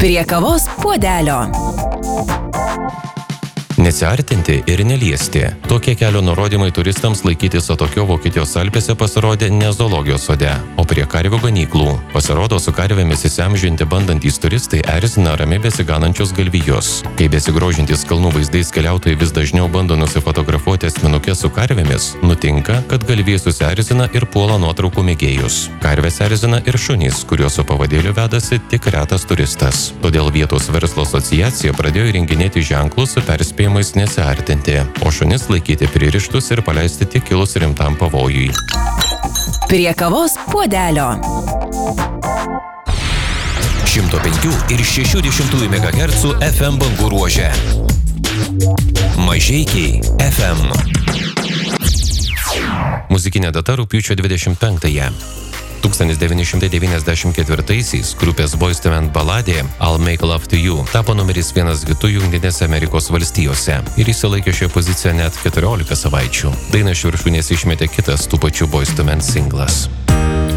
Prie kavos puodelio. Nesiartinti ir neliesti. Tokie kelio nurodymai turistams laikytis atokio Vokietijos Alpėse pasirodė ne zoologijos sode, o prie karvių ganyklų. Pasirodo, su karvėmis įsiamžinti bandantys turistai erzina ramiai besiganančius galvijus. Kai besigrožintys kalnų vaizdais keliautojai vis dažniau bando nusifotografuoti asmenukę su karvėmis, nutinka, kad galvijai susierzina ir puola nuotraukų mėgėjus. Karvės erzina ir šunys, kuriuos su pavadėliu vedasi tik retas turistas. Todėl vietos verslo asociacija pradėjo įrenginėti ženklus su perspėjimu nesiartinti, o šunis laikyti pririštus ir paleisti tik kilus rimtam pavojui. Prie kavos puodelio. 105 ir 60 MHz FM bangų ruože. Mažeikiai FM. Muzikinė data rugpjūčio 25-ąją. 1994-aisiais grupės Boyz II Men baladė I'll Make Love to You tapo numeris 1 hitu Jungtinėse Amerikos valstijose ir išsilaikė šioje pozicijoje net 14 savaičių. Dainą iš viršūnės išmetė kitas tų pačių Boyz II Men singlas.